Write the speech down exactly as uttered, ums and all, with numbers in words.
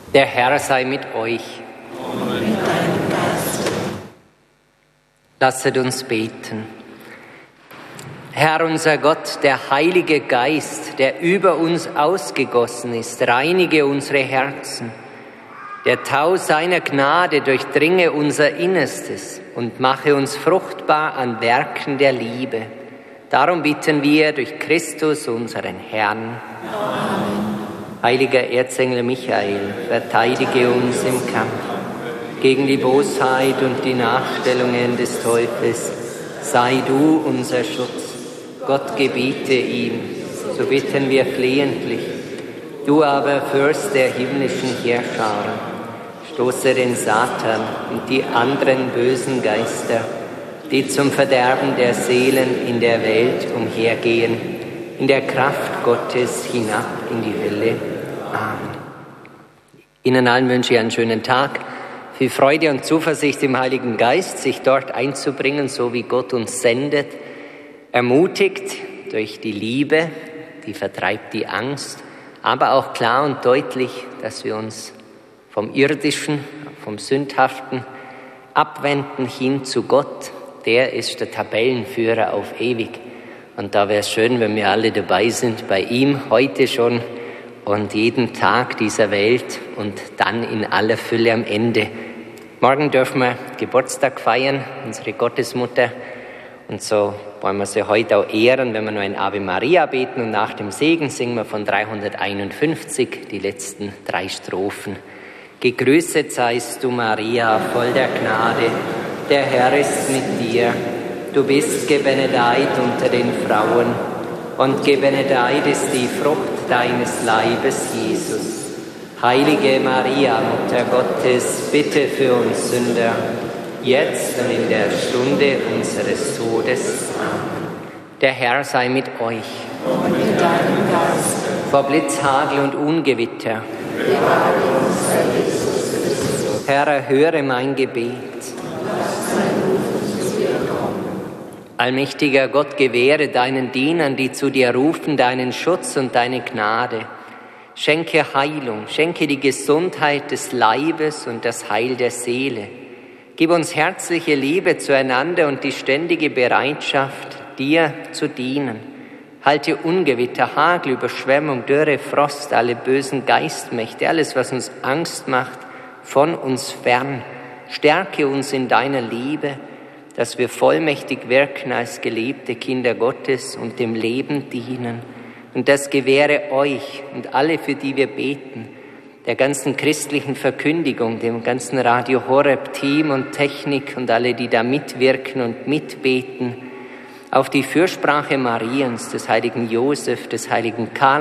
Der Herr sei mit euch. Und mit deinem Geist. Lasset uns beten. Herr unser Gott, der Heilige Geist, der über uns ausgegossen ist, reinige unsere Herzen. Der Tau seiner Gnade durchdringe unser Innerstes und mache uns fruchtbar an Werken der Liebe. Darum bitten wir durch Christus, unseren Herrn. Amen. Heiliger Erzengel Michael, verteidige uns im Kampf gegen die Bosheit und die Nachstellungen des Teufels. Sei du unser Schutz. Gott gebiete ihm, so bitten wir flehentlich. Du aber, Fürst der himmlischen Heerscharen, stoße den Satan und die anderen bösen Geister, die zum Verderben der Seelen in der Welt umhergehen, in der Kraft Gottes hinab in die Hölle. Amen. Ihnen allen wünsche ich einen schönen Tag, viel Freude und Zuversicht im Heiligen Geist, sich dort einzubringen, so wie Gott uns sendet, ermutigt durch die Liebe, die vertreibt die Angst, aber auch klar und deutlich, dass wir uns vom Irdischen, vom Sündhaften abwenden hin zu Gott. Der ist der Tabellenführer auf ewig. Und da wäre es schön, wenn wir alle dabei sind, bei ihm heute schon und jeden Tag dieser Welt und dann in aller Fülle am Ende. Morgen dürfen wir Geburtstag feiern, unsere Gottesmutter. Und so wollen wir sie heute auch ehren, wenn wir nur ein Ave Maria beten. Und nach dem Segen singen wir von dreihunderteinundfünfzig die letzten drei Strophen. Gegrüßet seist du, Maria, voll der Gnade, der Herr ist mit dir. Du bist gebenedeit unter den Frauen und gebenedeit ist die Frucht deines Leibes, Jesus. Heilige Maria, Mutter Gottes, bitte für uns Sünder, jetzt und in der Stunde unseres Todes. Amen. Der Herr sei mit euch. Und mit deinem Geist. Vor Blitz, Hagel und Ungewitter. Bewahre uns, Herr Jesus Christus. Herr, erhöre mein Gebet. Allmächtiger Gott, gewähre deinen Dienern, die zu dir rufen, deinen Schutz und deine Gnade. Schenke Heilung, schenke die Gesundheit des Leibes und das Heil der Seele. Gib uns herzliche Liebe zueinander und die ständige Bereitschaft, dir zu dienen. Halte Ungewitter, Hagel, Überschwemmung, Dürre, Frost, alle bösen Geistmächte, alles, was uns Angst macht, von uns fern. Stärke uns in deiner Liebe, dass wir vollmächtig wirken als geliebte Kinder Gottes und dem Leben dienen. Und das gewähre euch und alle, für die wir beten, der ganzen christlichen Verkündigung, dem ganzen Radio Horeb Team und Technik und alle, die da mitwirken und mitbeten, auf die Fürsprache Mariens, des heiligen Josef, des heiligen Karl,